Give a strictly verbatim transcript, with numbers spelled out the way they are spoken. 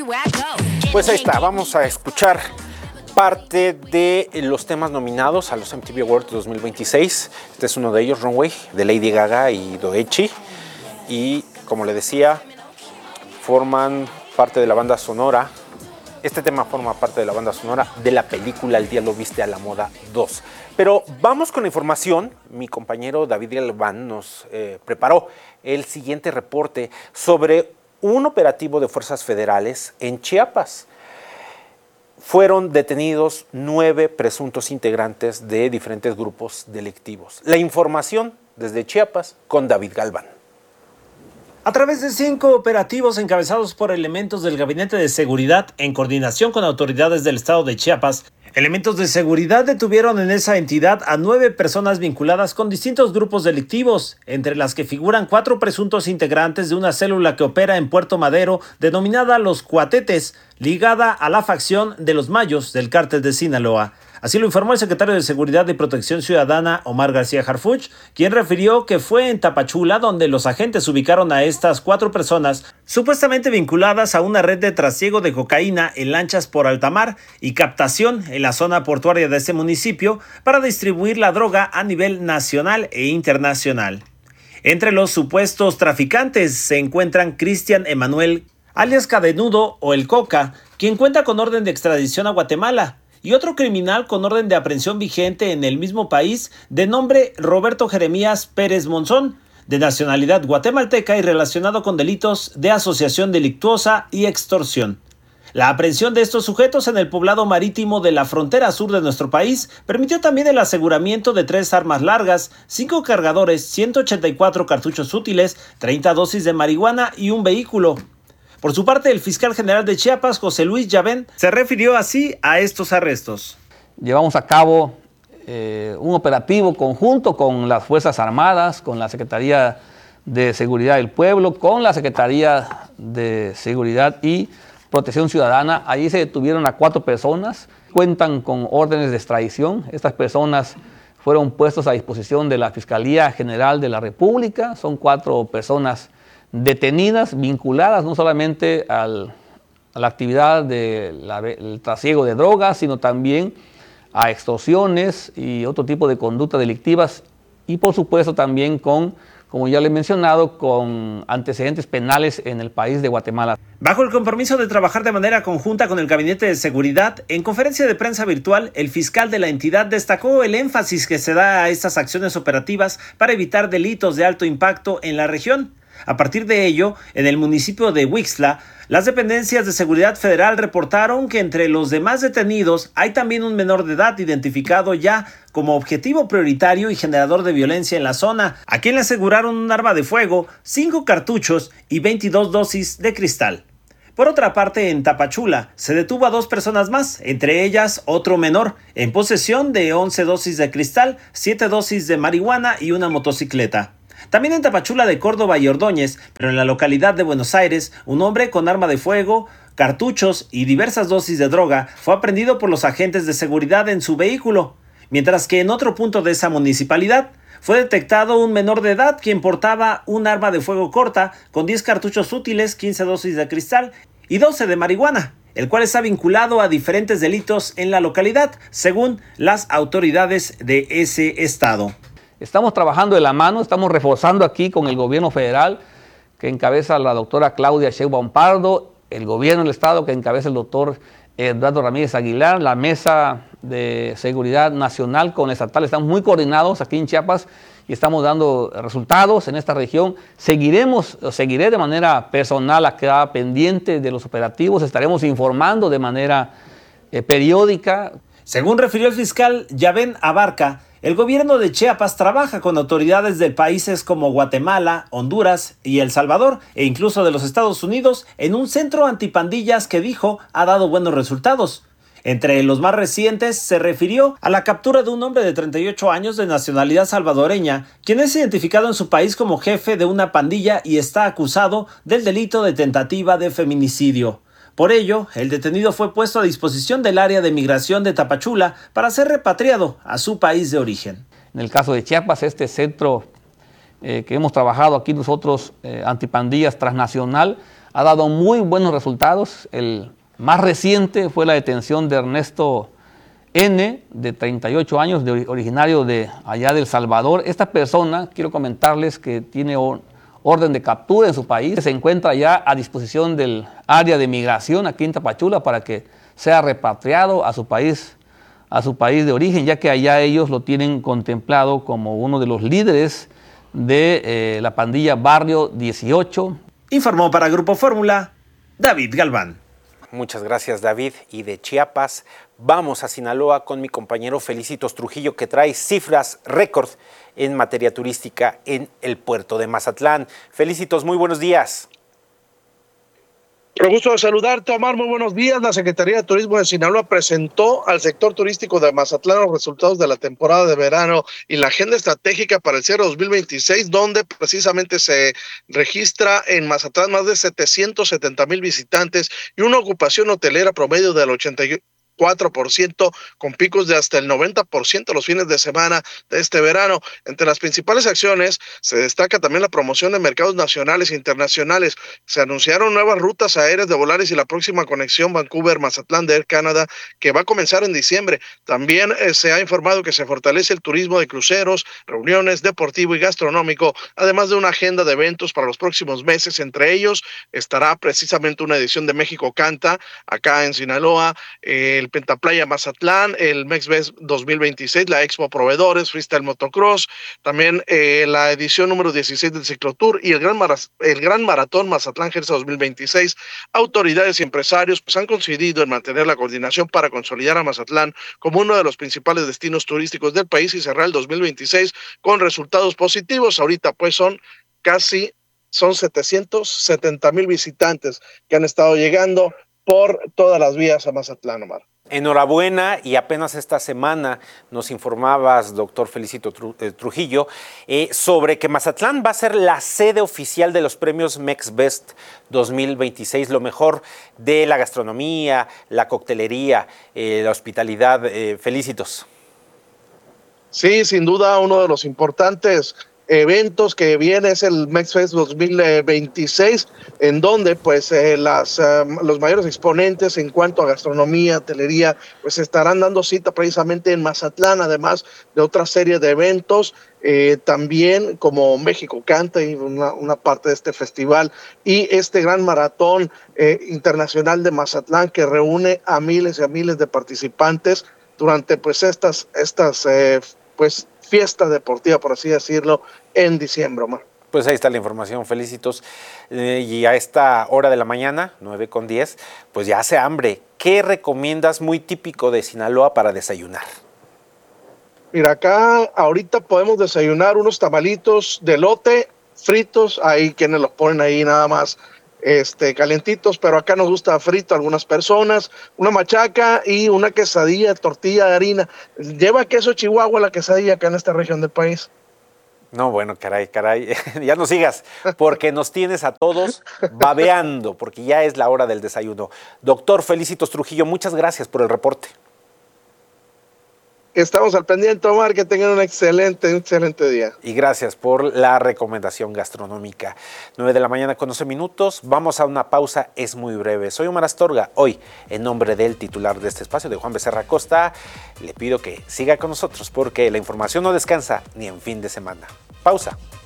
Pues ahí está, vamos a escuchar parte de los temas nominados a los M T V Awards dos mil veintiséis. Este es uno de ellos, Runway, de Lady Gaga y Doechii. Y como le decía, forman parte de la banda sonora. Este tema forma parte de la banda sonora de la película El día lo viste a la moda dos. Pero vamos con la información. Mi compañero David Galván nos eh, preparó el siguiente reporte sobre un operativo de fuerzas federales en Chiapas. Fueron detenidos nueve presuntos integrantes de diferentes grupos delictivos. La información desde Chiapas con David Galván. A través de cinco operativos encabezados por elementos del Gabinete de Seguridad en coordinación con autoridades del estado de Chiapas, elementos de seguridad detuvieron en esa entidad a nueve personas vinculadas con distintos grupos delictivos, entre las que figuran cuatro presuntos integrantes de una célula que opera en Puerto Madero denominada Los Cuatetes, ligada a la facción de los Mayos del Cártel de Sinaloa. Así lo informó el secretario de Seguridad y Protección Ciudadana, Omar García Harfuch, quien refirió que fue en Tapachula donde los agentes ubicaron a estas cuatro personas supuestamente vinculadas a una red de trasiego de cocaína en lanchas por alta mar y captación en la zona portuaria de ese municipio para distribuir la droga a nivel nacional e internacional. Entre los supuestos traficantes se encuentran Cristian Emanuel, alias Cadenudo o El Coca, quien cuenta con orden de extradición a Guatemala, y otro criminal con orden de aprehensión vigente en el mismo país de nombre Roberto Jeremías Pérez Monzón, de nacionalidad guatemalteca y relacionado con delitos de asociación delictuosa y extorsión. La aprehensión de estos sujetos en el poblado marítimo de la frontera sur de nuestro país permitió también el aseguramiento de tres armas largas, cinco cargadores, ciento ochenta y cuatro cartuchos útiles, treinta dosis de marihuana y un vehículo. Por su parte, el fiscal general de Chiapas, José Luis Llavén, se refirió así a estos arrestos. Llevamos a cabo eh, un operativo conjunto con las Fuerzas Armadas, con la Secretaría de Seguridad del Pueblo, con la Secretaría de Seguridad y Protección Ciudadana. Allí se detuvieron a cuatro personas, cuentan con órdenes de extradición. Estas personas fueron puestas a disposición de la Fiscalía General de la República. Son cuatro personas detenidas, vinculadas no solamente al, a la actividad del trasiego de drogas, sino también a extorsiones y otro tipo de conductas delictivas y por supuesto también con, como ya le he mencionado, con antecedentes penales en el país de Guatemala. Bajo el compromiso de trabajar de manera conjunta con el Gabinete de Seguridad, en conferencia de prensa virtual, el fiscal de la entidad destacó el énfasis que se da a estas acciones operativas para evitar delitos de alto impacto en la región. A partir de ello, en el municipio de Huixtla, las dependencias de seguridad federal reportaron que entre los demás detenidos hay también un menor de edad identificado ya como objetivo prioritario y generador de violencia en la zona, a quien le aseguraron un arma de fuego, cinco cartuchos y veintidós dosis de cristal. Por otra parte, en Tapachula se detuvo a dos personas más, entre ellas otro menor, en posesión de once dosis de cristal, siete dosis de marihuana y una motocicleta. También en Tapachula de Córdoba y Ordóñez, pero en la localidad de Buenos Aires, un hombre con arma de fuego, cartuchos y diversas dosis de droga fue aprehendido por los agentes de seguridad en su vehículo, mientras que en otro punto de esa municipalidad fue detectado un menor de edad quien portaba un arma de fuego corta con diez cartuchos útiles, quince dosis de cristal y doce de marihuana, el cual está vinculado a diferentes delitos en la localidad, según las autoridades de ese estado. Estamos trabajando de la mano, estamos reforzando aquí con el gobierno federal que encabeza la doctora Claudia Sheinbaum Pardo, el gobierno del estado que encabeza el doctor Eduardo Ramírez Aguilar, la mesa de seguridad nacional con el estatal. Estamos muy coordinados aquí en Chiapas y estamos dando resultados en esta región. Seguiremos, seguiré de manera personal acá pendiente de los operativos, estaremos informando de manera eh, periódica. Según refirió el fiscal Llavén Abarca, el gobierno de Chiapas trabaja con autoridades de países como Guatemala, Honduras y El Salvador e incluso de los Estados Unidos en un centro antipandillas que dijo ha dado buenos resultados. Entre los más recientes se refirió a la captura de un hombre de treinta y ocho años de nacionalidad salvadoreña, quien es identificado en su país como jefe de una pandilla y está acusado del delito de tentativa de feminicidio. Por ello, el detenido fue puesto a disposición del área de migración de Tapachula para ser repatriado a su país de origen. En el caso de Chiapas, este centro eh, que hemos trabajado aquí nosotros, eh, antipandillas transnacional, ha dado muy buenos resultados. El más reciente fue la detención de Ernesto N., de treinta y ocho años, de, originario de allá de El Salvador. Esta persona, quiero comentarles que tiene or, orden de captura en su país, se encuentra ya a disposición del área de migración aquí en Tapachula para que sea repatriado a su país, a su país de origen, ya que allá ellos lo tienen contemplado como uno de los líderes de eh, la pandilla Barrio dieciocho. Informó para Grupo Fórmula, David Galván. Muchas gracias, David. Y de Chiapas vamos a Sinaloa con mi compañero Felicitos Trujillo, que trae cifras récord en materia turística en el puerto de Mazatlán. Felicitos, muy buenos días. Con gusto de saludarte, Omar. Muy buenos días. La Secretaría de Turismo de Sinaloa presentó al sector turístico de Mazatlán los resultados de la temporada de verano y la agenda estratégica para el cierre dos mil veintiséis, donde precisamente se registra en Mazatlán más de setecientos setenta mil visitantes y una ocupación hotelera promedio del ochenta y cuatro por ciento, con picos de hasta el noventa por ciento los fines de semana de este verano. Entre las principales acciones se destaca también la promoción de mercados nacionales e internacionales. Se anunciaron nuevas rutas aéreas de Volaris y la próxima conexión Vancouver-Mazatlán de Air Canada, que va a comenzar en diciembre. También eh, se ha informado que se fortalece el turismo de cruceros, reuniones, deportivo y gastronómico, además de una agenda de eventos para los próximos meses. Entre ellos estará precisamente una edición de México Canta acá en Sinaloa, eh, el Pentaplaya Mazatlán, el MexBest dos mil veintiséis, la Expo Proveedores, Freestyle Motocross, también eh, la edición número dieciséis del Ciclotour y el Gran, Mar el Gran Maratón Mazatlán Jerza dos mil veintiséis. Autoridades y empresarios pues, han coincidido en mantener la coordinación para consolidar a Mazatlán como uno de los principales destinos turísticos del país y cerrar el dos mil veintiséis con resultados positivos. Ahorita pues son casi, son setecientos setenta mil visitantes que han estado llegando por todas las vías a Mazatlán, Omar. Enhorabuena, y apenas esta semana nos informabas, doctor Felicito Trujillo, eh, sobre que Mazatlán va a ser la sede oficial de los premios MexBest dos mil veintiséis, lo mejor de la gastronomía, la coctelería, eh, la hospitalidad. Eh, felicitos. Sí, sin duda uno de los importantes eventos que viene es el MexFest dos mil veintiséis, en donde pues eh, las, eh, los mayores exponentes en cuanto a gastronomía, hotelería, pues estarán dando cita precisamente en Mazatlán, además de otra serie de eventos, eh, también como México Canta y una, una parte de este festival, y este gran maratón eh, internacional de Mazatlán que reúne a miles y a miles de participantes durante pues estas, estas eh, pues fiesta deportiva, por así decirlo, en diciembre, Omar. Pues ahí está la información, Felicitos. Eh, y a esta hora de la mañana, nueve con diez, pues ya hace hambre. ¿Qué recomiendas muy típico de Sinaloa para desayunar? Mira, acá ahorita podemos desayunar unos tamalitos de elote fritos, hay quienes los ponen ahí nada más este, calentitos, pero acá nos gusta frito a algunas personas, una machaca y una quesadilla, tortilla de harina. Lleva queso Chihuahua la quesadilla acá en esta región del país. No, bueno, caray, caray, ya no sigas, porque nos tienes a todos babeando, porque ya es la hora del desayuno. Doctor Felicitos Trujillo, muchas gracias por el reporte. Estamos al pendiente, Omar, que tengan un excelente, un excelente día. Y gracias por la recomendación gastronómica. nueve de la mañana con once minutos, vamos a una pausa, es muy breve. Soy Omar Astorga, hoy, en nombre del titular de este espacio, de Juan Becerra Costa, le pido que siga con nosotros porque la información no descansa ni en fin de semana. Pausa.